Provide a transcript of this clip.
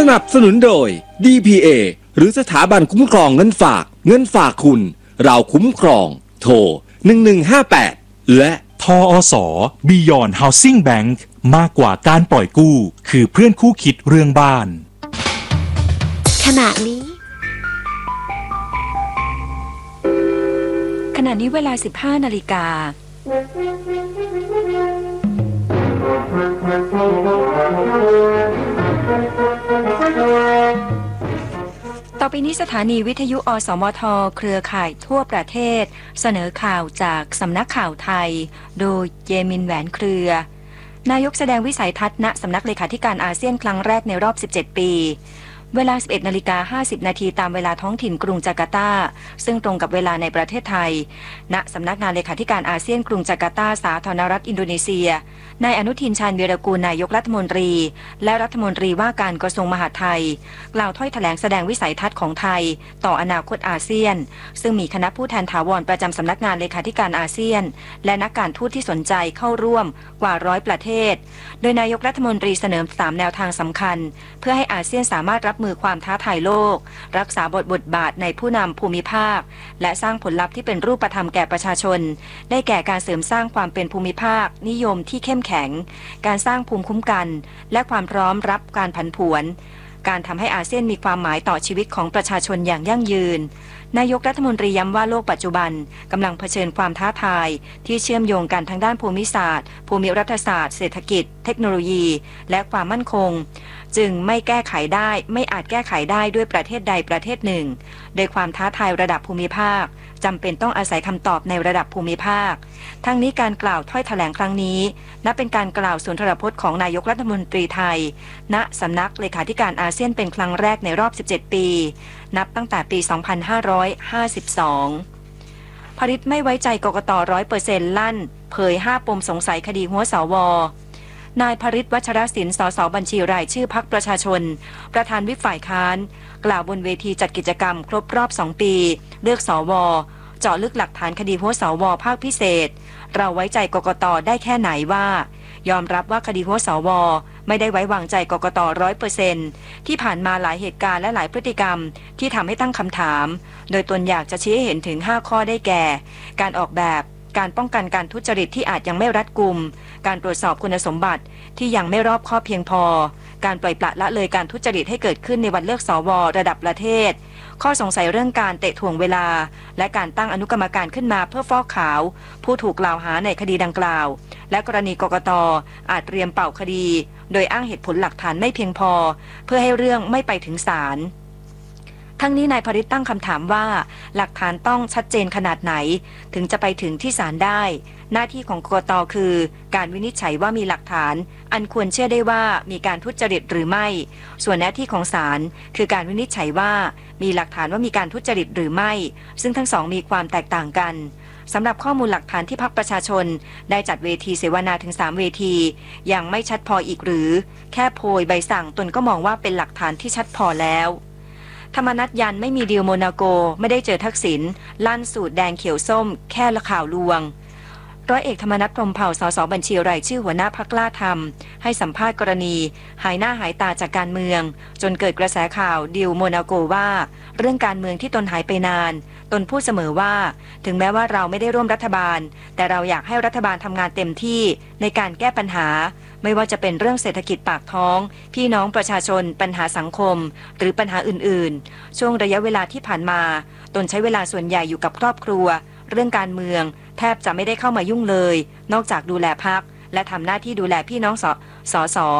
นับสนุนโดย DPA หรือสถาบันคุ้มครองเงินฝากคุณเราคุ้มครองโทร1158และทอส Beyond Housing Bank มากกว่าการปล่อยกู้คือเพื่อนคู่คิดเรื่องบ้านขณะนี้เวลา 15 นาฬิกาต่อไปนี้สถานีวิทยุอสมทเครือข่ายทั่วประเทศเสนอข่าวจากสำนักข่าวไทยโดยเยมินแหวนเครือนายกแสดงวิสัยทัศน์ณสำนักเลขาธิการอาเซียนครั้งแรกในรอบ 17 ปีเวลา 11:50 นาทีตามเวลาท้องถิ่นกรุงจาการ์ตาซึ่งตรงกับเวลาในประเทศไทยณสำนักงานเลขาธิการอาเซียนกรุงจาการ์ตาสาธารณรัฐอินโดนีเซียนายอนุทินชาญวีรกูลนายกรัฐมนตรีและรัฐมนตรีว่าการกระทรวงมหาดไทยกล่าวถ้อยแถลงแสดงวิสัยทัศน์ของไทยต่ออนาคตอาเซียนซึ่งมีคณะผู้แทนถาวรประจำสำนักงานเลขาธิการอาเซียนและนักการทูตที่สนใจเข้าร่วมกว่า100ประเทศโดยนายกรัฐมนตรีเสนอ3แนวทางสำคัญเพื่อให้อาเซียนสามารถรับมือความท้าทายโลกรักษาบทบาทในผู้นำภูมิภาคและสร้างผลลัพธ์ที่เป็นรูปธรรมแก่ประชาชนได้แก่การเสริมสร้างความเป็นภูมิภาคนิยมที่เข้มแข็งการสร้างภูมิคุ้มกันและความพร้อมรับการผันผวนการทำให้อาเซียนมีความหมายต่อชีวิตของประชาชนอย่างยั่งยืนนายกรัฐมนตรีย้ำว่าโลกปัจจุบันกำลังเผชิญความท้าทายที่เชื่อมโยงกันทั้งด้านภูมิศาสตร์ภูมิรัฐศาสตร์เศรษฐกิจเทคโนโลยีและความมั่นคงจึงไม่อาจแก้ไขได้ด้วยประเทศใดประเทศหนึ่งโดยความท้าทายระดับภูมิภาคจำเป็นต้องอาศัยคำตอบในระดับภูมิภาคทั้งนี้การกล่าวถ้อยแถลงครั้งนี้นับเป็นการกล่าวสุนทรพจน์ของนายกรัฐมนตรีไทยณสำนักเลขาธิการอาเซียนเป็นครั้งแรกในรอบ17ปีนับตั้งแต่ปี2552 ผลิตไม่ไว้ใจกกต 100% ลั่นเผย5ปมสงสัยคดีหัวสวนายภริษฐ์ วัชรศิลป์ สส บัญชีรายชื่อพรรคประชาชนประธานวิปฝ่ายค้านกล่าวบนเวทีจัดกิจกรรมครบรอบ2ปีเลือกสวเจาะลึกหลักฐานคดีหัวสวภาคพิเศษเราไว้ใจกกตได้แค่ไหนว่ายอมรับว่าคดีหัวสวไม่ได้ไว้วางใจกกต 100% ที่ผ่านมาหลายเหตุการณ์และหลายพฤติกรรมที่ทำให้ตั้งคำถามโดยตนอยากจะชี้ให้เห็นถึง5ข้อได้แก่การออกแบบการป้องกันการทุจริตที่อาจยังไม่รัดกุมการตรวจสอบคุณสมบัติที่ยังไม่รอบคอบเพียงพอการปล่อยปละละเลยการทุจริตให้เกิดขึ้นในวันเลือกสวระดับประเทศข้อสงสัยเรื่องการเตะถ่วงเวลาและการตั้งอนุกรรมการขึ้นมาเพื่อฟอกขาวผู้ถูกกล่าวหาในคดีดังกล่าวและกรณีกกต.อาจเตรียมเป่าคดีโดยอ้างเหตุผลหลักฐานไม่เพียงพอเพื่อให้เรื่องไม่ไปถึงศาลทั้งนี้นายภริษฐ์ตั้งคำถามว่าหลักฐานต้องชัดเจนขนาดไหนถึงจะไปถึงที่ศาลได้หน้าที่ของกกต.คือการวินิจฉัยว่ามีหลักฐานอันควรเชื่อได้ว่ามีการทุจริตหรือไม่ส่วนหน้าที่ของศาลคือการวินิจฉัยว่ามีหลักฐานว่ามีการทุจริตหรือไม่ซึ่งทั้งสองมีความแตกต่างกันสำหรับข้อมูลหลักฐานที่พรรคประชาชนได้จัดเวทีเสวนาถึง3เวทียังไม่ชัดพออีกหรือแค่โพยใบสั่งตนก็มองว่าเป็นหลักฐานที่ชัดพอแล้วธรรมนัสยันไม่มีดีลโมนาโกไม่ได้เจอทักษิณลั่นสูตรแดงเขียวส้มแค่ละข่าวลวงร้อยเอกธรรมนัส พรหมเผ่า สส บัญชีรายชื่อหัวหน้าพรรคกล้าธรรมให้สัมภาษณ์กรณีหายหน้าหายตาจากการเมืองจนเกิดกระแสข่าวดีลโมนาโกว่าเรื่องการเมืองที่ตนหายไปนานตนพูดเสมอว่าถึงแม้ว่าเราไม่ได้ร่วมรัฐบาลแต่เราอยากให้รัฐบาลทำงานเต็มที่ในการแก้ปัญหาไม่ว่าจะเป็นเรื่องเศรษฐกิจปากท้องพี่น้องประชาชนปัญหาสังคมหรือปัญหาอื่นๆช่วงระยะเวลาที่ผ่านมาตนใช้เวลาส่วนใหญ่อยู่กับครอบครัวเรื่องการเมืองแทบจะไม่ได้เข้ามายุ่งเลยนอกจากดูแลพรรคและทำหน้าที่ดูแลพี่น้องสส